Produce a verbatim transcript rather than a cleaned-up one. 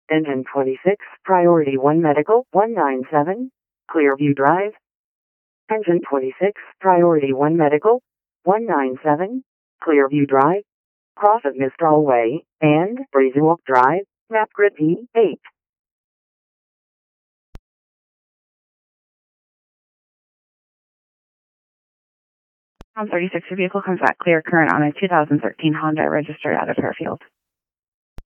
Engine twenty-six, Priority one Medical, one nine seven, Clearview Drive. Engine twenty-six, Priority one Medical, one nine seven, Clearview Drive, cross of Mistral Way, and Breezy Walk Drive, map grid P eight. On thirty-six, your vehicle comes back clear current on a two thousand thirteen Honda registered out of Fairfield.